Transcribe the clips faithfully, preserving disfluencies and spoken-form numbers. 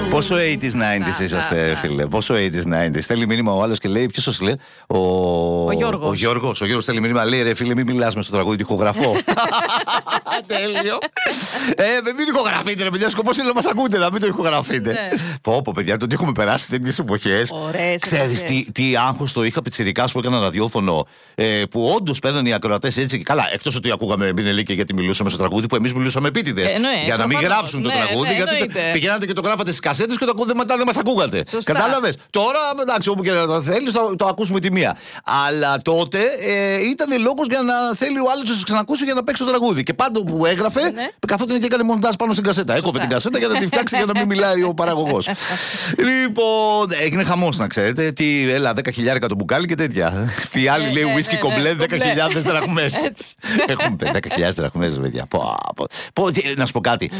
Πόσο ογδόντα ενενήντα είσαστε, φίλε. Πόσο ογδόντα ενενήντα. Στέλνει μήνυμα ο άλλο και λέει: Ποιο σα λέει? Ο, ο Γιώργος. Ο Γιώργος. Ο Γιώργος στέλνει μήνυμα, λέει: Ρε φίλε, μην μιλάς με στο τραγούδι, ηχογραφώ. Τέλειο. Ε, μην ηχογραφείτε, ρε παιδιά. Σκοπός είναι να μας ακούτε, να μην το ηχογραφείτε. Πω, πω, παιδιά, το ότι έχουμε περάσει τέτοιες εποχές. Ξέρεις τι, τι άγχος το είχα πιτσιρικάς που έκανα ραδιόφωνο, ε, που όντως παίρνουν οι ακροατές έτσι και καλά. Εκτός ότι ακούγαμε Μπινελίκη γιατί μιλούσαμε στο τραγούδι, που εμείς μιλούσαμε επίτηδες. Ε, ναι, για να μην προφανώς. γράψουν το Ναι, τραγούδι, ναι, γιατί εννοείται. πηγαίνατε και το γράφατε στις κασέτες και το ακούτε μετά δεν μας ακούγατε. Κατάλαβες. Τώρα, εντάξει, όπου και να το θέλεις, το, το ακούσουμε τη μία. Αλλά τότε ε, ήταν λόγος για να θέλει ο άλλος να σε ξανακούσει για να παίξει το τραγούδι. Και πάντο που έγραφε, ναι. καθόταν και έκανε μοντάζ πάνω στην κασέτα. Έκοβε την κασέτα για να τη φτιάξει για να μην μιλάει ο παραγωγός. Λοιπόν, έγινε χαμός να ξέρετε. Τι, έλα, δέκα χιλιάρικα το μπουκάλι και τέτοια. Φιάλη λέει ουίσκι κομπλέ, δέκα χιλιάδες δραχμές. Έχουμε δέκα χιλιάδες δραχμές, παιδιά. Να σου πω κάτι.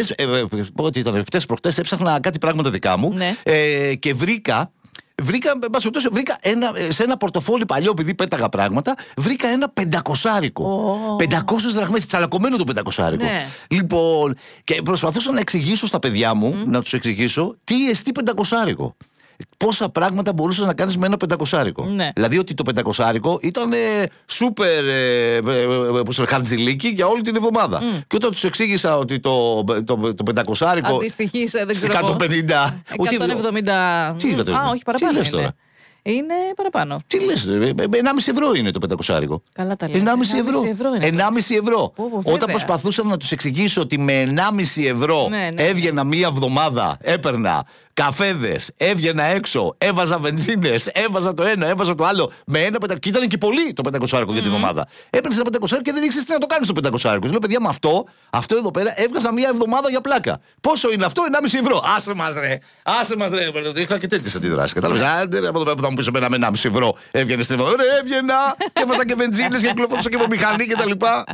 Χτες προχτές έψαχνα κάτι πράγματα δικά μου και βρήκα. Βρήκα, βρήκα ένα, σε ένα πορτοφόλι παλιό, επειδή πέταγα πράγματα, βρήκα ένα πεντακοσάρικο. Oh. πεντακόσιες δραχμές, τσαλακωμένο το πεντακοσάρικο. Ναι. Λοιπόν, και προσπαθούσα να εξηγήσω στα παιδιά μου, mm. να τους εξηγήσω τι εστί πεντακοσάρικο. Πόσα πράγματα μπορούσες να κάνεις με ένα πεντακοσάρικο. Ναι. Δηλαδή ότι το πεντακοσάρικο ήταν ε, σούπερ ε, ε, χαρτζηλίκι για όλη την εβδομάδα. Mm. Και όταν τους εξήγησα ότι το, το, το πεντακοσάρικο αντιστοιχεί σε εκατόν πενήντα. εκατόν εβδομήντα. Τι, τι, Α, όχι, παραπάνω. Τι λες τώρα? Είναι παραπάνω. Τι λες, ενάμιση ευρώ είναι το πεντακοσάρικο. Καλά τα λέτε. ενάμιση ευρώ. ενάμιση ευρώ. Πω, πω, Όταν προσπαθούσα να τους εξηγήσω ότι με ενάμιση ευρώ ναι, ναι, έβγαινα μία εβδομάδα, έπαιρνα καφέδες, έβγαινα έξω, έβαζα βενζίνες, έβαζα το ένα, έβαζα το άλλο. Με ένα πεντακοσάρικο. Και ήταν και πολύ το πεντακοσάρικο mm. για τη εβδομάδα. Έπαιρνε ένα πεντακοσάρικο και δεν ήξερε τι να το κάνει στο πεντακοσάρικο. Λέω, παιδιά, με αυτό, αυτό εδώ πέρα έβγαζα μία εβδομάδα για πλάκα. Πόσο είναι αυτό? ενάμιση ευρώ. Άσε μας ρε. Άσε μας ρε. Είχα και τέτοιες αντιδράσεις. Κατάλαβε. Άντε ρε, από εδώ πέρα που θα μου πει εμένα με ενάμιση ευρώ έβγαινε στην εβδομάδα. Ρε, έβγαινα και έβαζα και βενζίνες και κυκλοφορούσα και από μηχανή κτλ.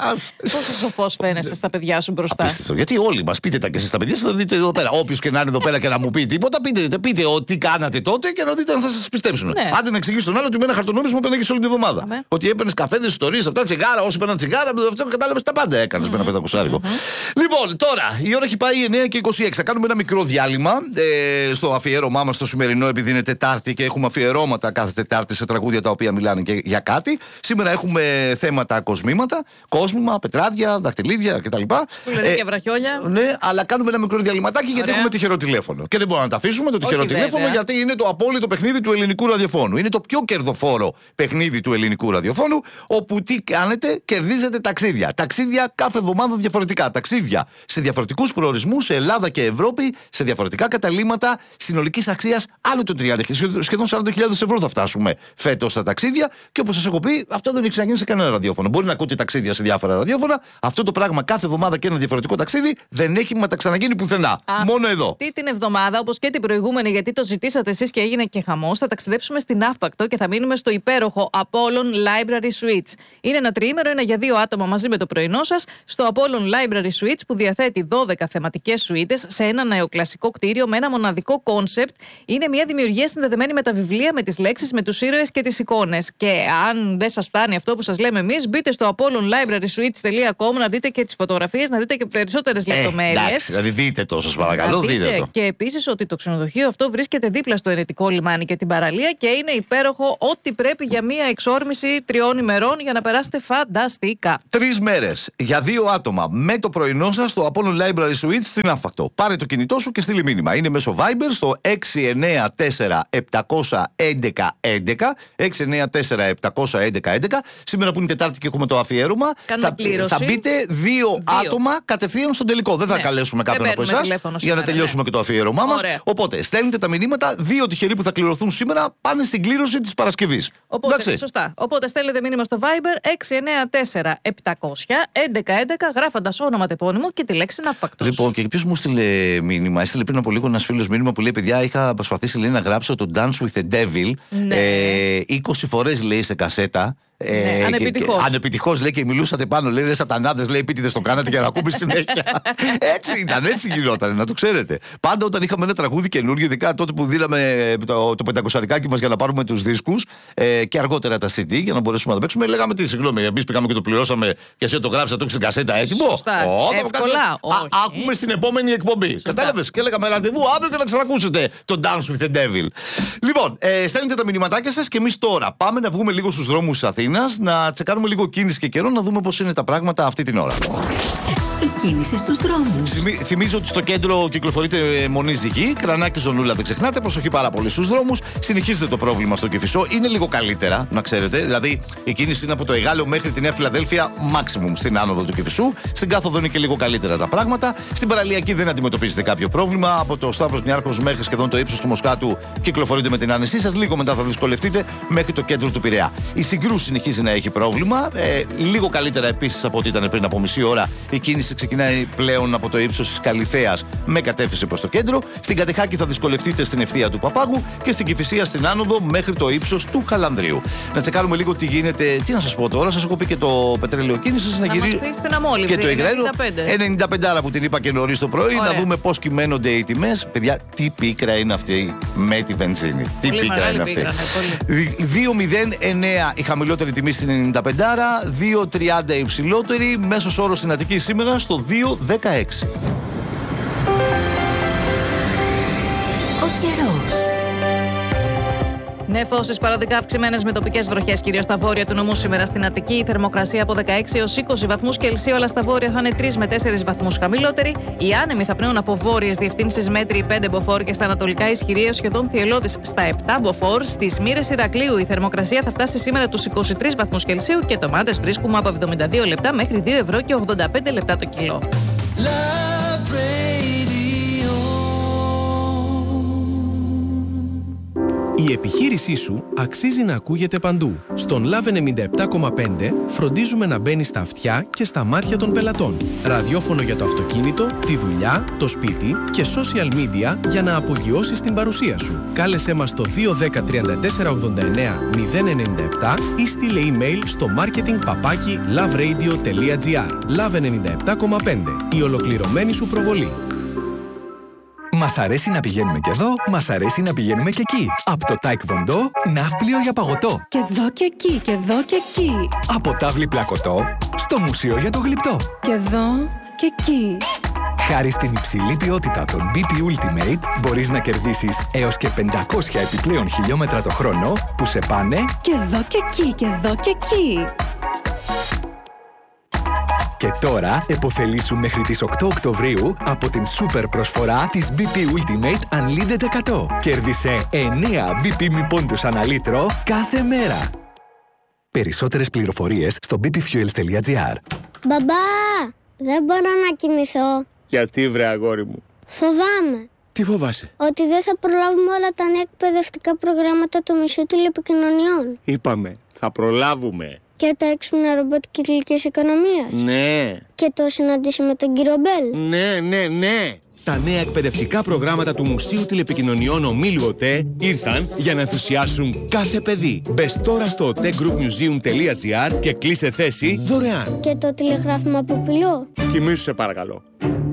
Πόσο σοφός φαίνεσαι στα παιδιά σου μπροστά. Απίστευτο. Γιατί όλοι μας πείτε τα και εσείς στα παιδιά σας, θα δείτε εδώ πέρα. Όποιος και να είναι εδώ πέρα και να μου πει τίποτα, πείτε, πείτε ότι κάνατε τότε και να δείτε αν θα σας πιστέψουν. Ναι. Άντε να εξηγήσω τον άλλο ότι με ένα χαρτονόμισμα παίρνει όλη την εβδομάδα. Αμέ. Ότι έπαιρνε καφέδες, ιστορίες, αυτά, τσιγάρα, όσοι παίρναν τσιγάρα, αυτό κατάλαβες τα πάντα έκανες mm-hmm. με ένα πεντακοσάρικο. Mm-hmm. Λοιπόν, τώρα η ώρα έχει πάει εννιά και είκοσι έξι. Θα κάνουμε ένα μικρό διάλειμμα ε, στο αφιέρωμά μας το σημερινό, επειδή είναι Τετάρτη και έχουμε αφιερώματα κάθε Τετάρτη σε τραγούδια τα οποία μιλάνε και για κάτι. Σήμερα έχουμε θέματα κοσμήματα, κόσμημα, πετράδια, δαχτυλίδια κτλ. Ε, και βραχιόλια. Ναι, αλλά κάνουμε ένα μικρό διαλυματάκι γιατί έχουμε τυχερό τηλέφωνο. Και δεν μπορούμε να τα αφήσουμε το τυχερό τηλέφωνο, γιατί είναι το απόλυτο παιχνίδι του ελληνικού ραδιοφώνου. Είναι το πιο κερδοφόρο παιχνίδι του ελληνικού ραδιοφώνου, όπου τι κάνετε, κερδίζετε ταξίδια. Ταξίδια κάθε εβδομάδα διαφορετικά. Ταξίδια σε διαφορετικούς προορισμούς, σε Ελλάδα και Ευρώπη, σε διαφορετικά καταλύματα συνολικής αξίας άνω των τριάντα, σχεδόν σαράντα χιλιάδες ευρώ θα φτάσουμε φέτος στα ταξίδια. Και όπως σας έχω πει, αυτό δεν έχει ξαναγίνει σε κανένα ραδιόφωνο. Μπορεί να ακούτε ταξίδια σε διάφορα ραδιόφωνα. Αυτό το πράγμα κάθε εβδομάδα και ένα διαφορετικό ταξίδι δεν έχει μεταξαναγίνει πουθενά. Α, μόνο εδώ. Αυτή την εβδομάδα, όπως και την προηγούμενη, γιατί το ζητήσατε εσείς και έγινε και χαμός, θα ταξιδέψουμε στην Αύπακτο και θα μείνουμε στο υπέροχο Apollon Library Suites. Είναι ένα τριήμερο, ένα για δύο άτομα μαζί με το πρωινό σας, στο Apollon Library Suites που διαθέτει δώδεκα θεματικές σουίτες σε ένα νεοκλασικό κτίριο με ένα μοναδικό κόνσεπτ. Είναι μια δημιουργία συνδεδεμένη με τα βιβλία, με τις λέξεις, με τους ήρωες και τις εικόνες. Και αν δεν σας φτάνει αυτό που σας λέμε εμείς, μπείτε στο apollon library suites τελεία com να δείτε και τις φωτογραφίες, να δείτε και περισσότερες ε, λεπτομέρειες. Εντάξει, δηλαδή δείτε το, σας παρακαλώ, δείτε, δείτε το. Και επίσης ότι το ξενοδοχείο αυτό βρίσκεται δίπλα στο ενετικό λιμάνι και την παραλία και είναι υπέροχο, ό,τι πρέπει για μια εξόρμηση τριών ημερών για να περάσετε φανταστικά. Τρεις μέρες για δύο άτομα με το πρωινό σας στο Apollon Library Suites στην Αύπακτο. Πάρε το κινητό σου και στείλει μήνυμα. Είναι μέσω Viber στο έξι εννιά τέσσερα επτά ένα ένα ένα έξι εννιά τέσσερα επτά ένα ένα ένα. Σήμερα που είναι Τετάρτη και έχουμε το αφιέρωμα, θα, θα μπείτε δύο, δύο άτομα κατευθείαν στον τελικό. Δεν θα ναι. καλέσουμε κάποιον από εσάς για να τελειώσουμε ναι. και το αφιέρωμά μας. Οπότε στέλνετε τα μηνύματα. Δύο τυχεροί που θα κληρωθούν σήμερα πάνε στην κλήρωση της Παρασκευής. Οπότε, σωστά. Οπότε στέλνετε μήνυμα στο Viber έξι εννιά τέσσερα επτά ένα ένα ένα γράφοντας όνομα, τεπώνυμο και τη λέξη Αύπακτος. Λοιπόν, και ποιος μου στείλε μήνυμα? Έστειλε πριν από λίγο ένας φίλος μήνυμα που λέει: παιδιά, είχα προσπαθήσει λέει, να γράψω το Dance with the Devil ναι. ε, είκοσι φορές λέει σε κασέτα. Ναι, ανεπιτυχώς. Ανεπιτυχώς λέει και μιλούσατε πάνω, λέει, σατανάδες, λέει, επίτηδες το κάνατε για να ακούμε συνέχεια. Έτσι ήταν, έτσι γινόταν, να το ξέρετε. Πάντα όταν είχαμε ένα τραγούδι καινούργιο, ειδικά τότε που δίναμε το, το πεντακοσαρικάκι μας για να πάρουμε τους δίσκους ε, και αργότερα τα σι ντι για να μπορέσουμε να το παίξουμε, λέγαμε τι, συγγνώμη, εμείς πήγαμε και το πληρώσαμε και εσύ το γράψατε, το έχεις στην κασέτα έτοιμο. Σωστά. Oh, Εύκολα. Α, άκουμε στην επόμενη εκπομπή. Κατάλαβες, και λέγαμε ραντεβού αύριο και να ξανακούσετε το Dance with the Devil. Λοιπόν, ε, στέλνετε τα μηνυματάκια σας και εμείς τώρα πάμε να βγούμε λίγο στους δρόμους της Αθήνας, να τσεκάρουμε λίγο κίνηση και καιρό, να δούμε πώς είναι τα πράγματα αυτή την ώρα. Η κίνηση στους δρόμους. Θυμίζω ότι στο κέντρο κυκλοφορείται μονή ζυγή, Κρανάκι, Ζωνούλα, δεν ξεχνάτε. Προσοχή πάρα πολύ στους δρόμους. Συνεχίζεται το πρόβλημα στο Κηφισό. Είναι λίγο καλύτερα, να ξέρετε. Δηλαδή, η κίνηση είναι από το Εγάλεο μέχρι τη Νέα Φιλαδέλφια, maximum στην άνοδο του Κηφισού. Στην κάθοδο είναι και λίγο καλύτερα τα πράγματα. Στην παραλιακή δεν αντιμετωπίζετε κάποιο πρόβλημα. Από το Σταύρος Νιάρχος μέχρι σχεδόν το ύψος του Μοσχάτου κυκλοφορείτε με την άνεσή σας. Λίγο μετά θα δυσκολευτείτε μέχρι το κέντρο του Πειραιά. Η Συγκρού συνεχίζει να έχει πρόβλημα. Ε, λίγο καλύτερα επίσης από ό,τι ήταν πριν από μισή ώρα. Η κίνηση ξεκινάει πλέον από το ύψος της Καλιθέας με κατεύθυνση προς το κέντρο. Στην Κατεχάκη θα δυσκολευτείτε στην ευθεία του Παπάγου και στην Κηφισία στην άνοδο μέχρι το ύψος του Χαλανδρίου. Να τσεκάρουμε λίγο τι γίνεται. Τι να σας πω τώρα, σας έχω πει και το πετρέλαιο κίνησης να, να γυρίσει. Και το υγραέριο ενενήντα πέντε που την είπα και νωρίς το πρωί. Ωραία. Να δούμε πώς κυμαίνονται οι τιμές. Παιδιά, τι πίκρα είναι αυτή με τη βενζίνη. Τι πολύ πίκρα είναι αυτή. Πίκρα, ναι, δύο μηδέν εννέα η χαμηλότερη τιμή στην ενενήντα πέντε, δύο τριάντα η υψηλότερη. Μέσος όρος στην Αττική σήμερα στο δύο δεκαέξι. Ο καιρός. Νεφώσεις παροδικά αυξημένες με τοπικές βροχές, κυρίως στα βόρεια του νομού σήμερα στην Αττική. Η θερμοκρασία από δεκαέξι έως είκοσι βαθμούς Κελσίου, αλλά στα βόρεια θα είναι τρεις με τέσσερις βαθμούς χαμηλότερη. Οι άνεμοι θα πνέουν από βόρειες διευθύνσεις μέτρη πέντε μποφόρ και στα ανατολικά ισχυρή έως σχεδόν θυελλώδης στα επτά μποφόρ. Στις Μύρες Ηρακλείου η θερμοκρασία θα φτάσει σήμερα τους είκοσι τρεις βαθμούς Κελσίου και ντομάτες βρίσκουμε από εβδομήντα δύο λεπτά μέχρι δύο ευρώ και ογδόντα πέντε λεπτά το κιλό. Η επιχείρησή σου αξίζει να ακούγεται παντού. Στον Love ενενήντα επτά κόμμα πέντε φροντίζουμε να μπαίνει στα αυτιά και στα μάτια των πελατών. Ραδιόφωνο για το αυτοκίνητο, τη δουλειά, το σπίτι και social media για να απογειώσεις την παρουσία σου. Κάλεσέ μας στο δύο ένα μηδέν τριάντα τέσσερα ογδόντα εννέα μηδέν ενενήντα επτά ή στείλε email στο marketing παπάκι loveradio τελεία gr. Love ενενήντα επτά κόμμα πέντε. Η ολοκληρωμένη σου προβολή. Μας αρέσει να πηγαίνουμε και εδώ, μας αρέσει να πηγαίνουμε και εκεί. Από το Taekwondo, ναύπλιο για παγωτό. Και εδώ και εκεί, και εδώ και εκεί. Από τάβλη πλακωτό, στο μουσείο για το γλυπτό. Και εδώ και εκεί. Χάρη στην υψηλή ποιότητα των μπι πι Ultimate, μπορείς να κερδίσεις έως και πεντακόσια επιπλέον χιλιόμετρα το χρόνο που σε πάνε... Και εδώ και εκεί, και εδώ και εκεί. Και τώρα επωφελήσου μέχρι τις οκτώ Οκτωβρίου από την σούπερ προσφορά της μπι πι Ultimate Unlimited εκατό. Κέρδισε εννέα μπι πι μη πόντους ανά λίτρο κάθε μέρα. Περισσότερες πληροφορίες στο μπι πι fuels τελεία gr. Μπαμπά, δεν μπορώ να κοιμηθώ. Γιατί βρε αγόρι μου? Φοβάμαι. Τι φοβάσαι? Ότι δεν θα προλάβουμε όλα τα νέα εκπαιδευτικά προγράμματα του Μουσείου Τηλεπικοινωνιών. Είπαμε, θα προλάβουμε. Και τα έξυπνα ρομπότ κυκλικής οικονομίας. Ναι. Και το συναντήσει με τον κύριο Μπέλ. Ναι, ναι, ναι. Τα νέα εκπαιδευτικά προγράμματα του Μουσείου Τηλεπικοινωνιών Ομίλου ΟΤΕ ήρθαν για να ενθουσιάσουν κάθε παιδί. Μπες τώρα στο otegroupmuseum τελεία gr και κλείσε θέση δωρεάν. Και το τηλεγράφημα Ποπηλό. Κοιμήσου σε παρακαλώ.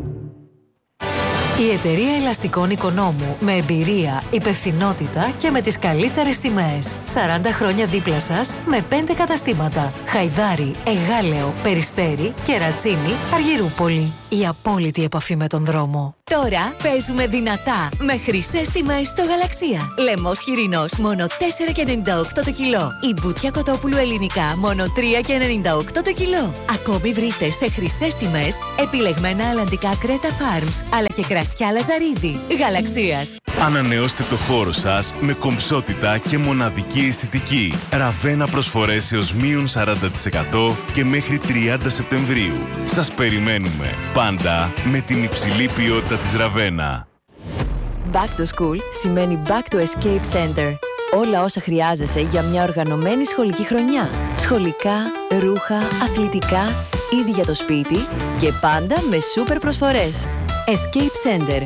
Η εταιρεία ελαστικών Οικονόμου με εμπειρία, υπευθυνότητα και με τις καλύτερες τιμές. σαράντα χρόνια δίπλα σας με πέντε καταστήματα. Χαϊδάρι, Εγάλεο, Περιστέρι, Κερατσίνη, Αργυρούπολη. Η απόλυτη επαφή με τον δρόμο. Τώρα παίζουμε δυνατά με χρυσές τιμές στο Γαλαξία. Λαιμός χοιρινός μόνο τέσσερα και ενενήντα οκτώ το κιλό. Η μπουτια κοτόπουλου ελληνικά μόνο τρία και ενενήντα οκτώ το κιλό. Ακόμη βρείτε σε χρυσές τιμές επιλεγμένα αλλαντικά Κρέτα Farms αλλά και κρασιά Λαζαρίδη. Γαλαξίας. Ανανεώστε το χώρο σας με κομψότητα και μοναδική αισθητική. Ραβένα προσφορές έως μείον σαράντα τοις εκατό και μέχρι τριάντα Σεπτεμβρίου. Σας περιμένουμε. Πάντα με την υψηλή ποιότητα της Ραβένα. Back to school σημαίνει Back to Escape Center. Όλα όσα χρειάζεσαι για μια οργανωμένη σχολική χρονιά. Σχολικά, ρούχα, αθλητικά, είδη για το σπίτι και πάντα με σούπερ προσφορές. Escape Center.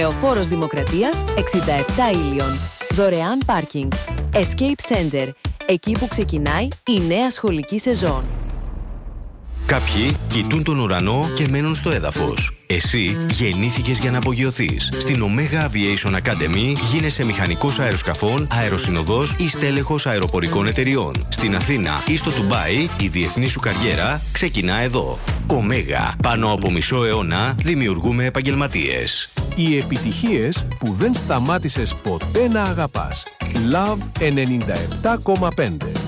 Ελεοφόρος Δημοκρατίας εξήντα επτά Ήλιον. Δωρεάν πάρκινγκ. Escape Center. εκεί που ξεκινάει η νέα σχολική σεζόν. Κάποιοι κοιτούν τον ουρανό και μένουν στο έδαφος. Εσύ γεννήθηκες για να απογειωθείς. Στην Omega Aviation Academy γίνεσαι μηχανικός αεροσκαφών, αεροσυνοδός ή στέλεχος αεροπορικών εταιριών. Στην Αθήνα ή στο Ντουμπάι η διεθνή σου καριέρα ξεκινά εδώ. Omega. Πάνω από μισό αιώνα δημιουργούμε επαγγελματίες. Οι επιτυχίες που δεν σταμάτησες ποτέ να αγαπάς. Love ενενήντα επτά κόμμα πέντε.